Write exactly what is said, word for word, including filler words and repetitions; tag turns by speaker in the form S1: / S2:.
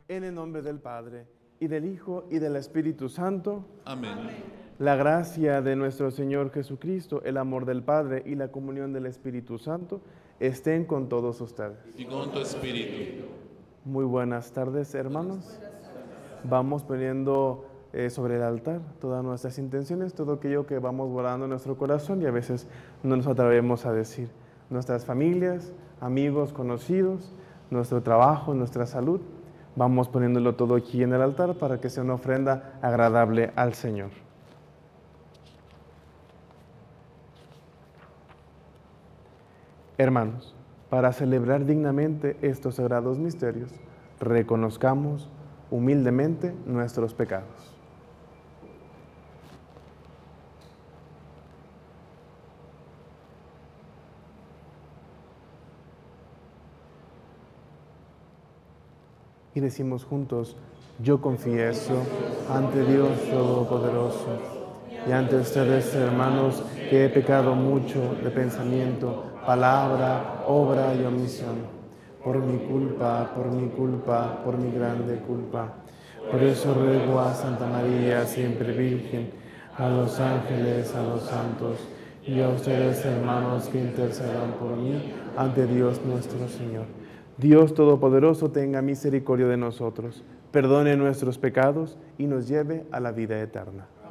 S1: En el nombre del Padre, y del Hijo, y del Espíritu Santo.
S2: Amén.
S1: La gracia de nuestro Señor Jesucristo, el amor del Padre y la comunión del Espíritu Santo estén con todos ustedes.
S2: Y con tu espíritu.
S1: Muy buenas tardes, hermanos. Vamos poniendo eh, sobre el altar todas nuestras intenciones, todo aquello que vamos guardando en nuestro corazón y a veces no nos atrevemos a decir. Nuestras familias, amigos, conocidos, nuestro trabajo, nuestra salud. Vamos poniéndolo todo aquí en el altar para que sea una ofrenda agradable al Señor. Hermanos, para celebrar dignamente estos sagrados misterios, reconozcamos humildemente nuestros pecados. Y decimos juntos, yo confieso ante Dios Todopoderoso y ante ustedes, hermanos, que he pecado mucho de pensamiento, palabra, obra y omisión, por mi culpa, por mi culpa, por mi grande culpa. Por eso ruego a Santa María, siempre Virgen, a los ángeles, a los santos, y a ustedes, hermanos, que intercedan por mí ante Dios nuestro Señor. Dios Todopoderoso tenga misericordia de nosotros, perdone nuestros pecados y nos lleve a la vida eterna.